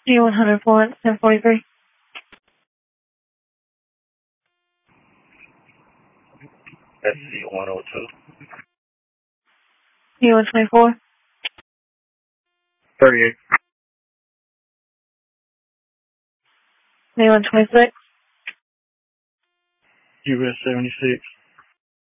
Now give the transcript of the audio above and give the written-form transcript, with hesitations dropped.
D104, 1043. That's C102. D124. 38. D126. US 76.